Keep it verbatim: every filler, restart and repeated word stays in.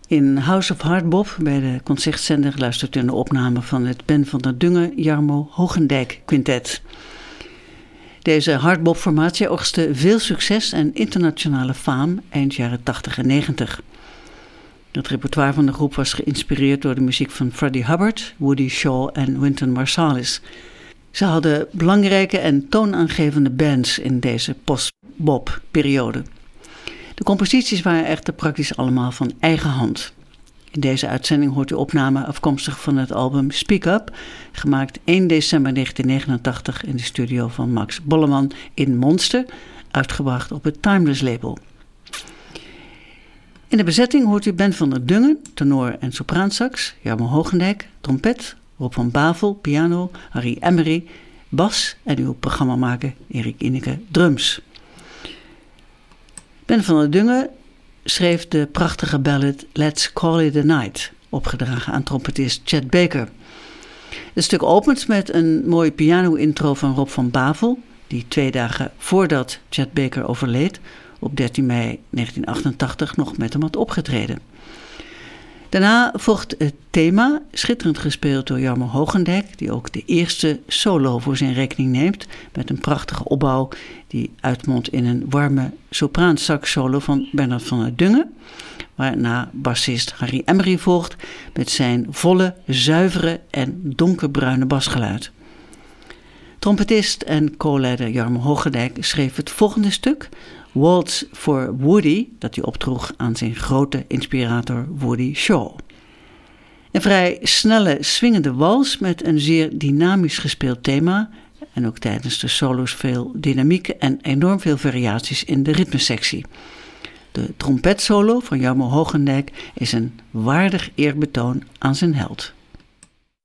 In House of Hardbop bij de concertzender luistert u naar de opname van het Ben van der Dungen Jarmo Hogendijk Quintet. Deze hardbop-formatie oogste veel succes en internationale faam eind jaren tachtig en negentig. Het repertoire van de groep was geïnspireerd door de muziek van Freddie Hubbard, Woody Shaw en Wynton Marsalis. Ze hadden belangrijke en toonaangevende bands in deze post-bop-periode. De composities waren echter praktisch allemaal van eigen hand. In deze uitzending hoort u opname afkomstig van het album Speak Up, gemaakt één december negentien negenentachtig in de studio van Max Bolleman in Monster, uitgebracht op het Timeless label. In de bezetting hoort u Ben van der Dungen, tenor en sopraansax, Jarmo Hogendijk, trompet, Rob van Bavel, piano, Harry Emery, bas en uw programmamaker Erik Ineke, drums. Ben van der Dungen schreef de prachtige ballad Let's Call It A Night, opgedragen aan trompetist Chet Baker. Het stuk opent met een mooie piano-intro van Rob van Bavel, die twee dagen voordat Chet Baker overleed, op dertien mei negentien achtentachtig nog met hem had opgetreden. Daarna volgt het thema, schitterend gespeeld door Jarmo Hogendijk, die ook de eerste solo voor zijn rekening neemt, met een prachtige opbouw die uitmondt in een warme sopraansax solo van Bernard van der Dungen, waarna bassist Harry Emery volgt met zijn volle, zuivere en donkerbruine basgeluid. Trompetist en co-leider Jarmo Hogendijk schreef het volgende stuk, Waltz for Woody, dat hij opdroeg aan zijn grote inspirator Woody Shaw. Een vrij snelle, swingende wals met een zeer dynamisch gespeeld thema en ook tijdens de solo's veel dynamiek en enorm veel variaties in de ritmesectie. De trompetsolo van Jarmo Hogendijk is een waardig eerbetoon aan zijn held.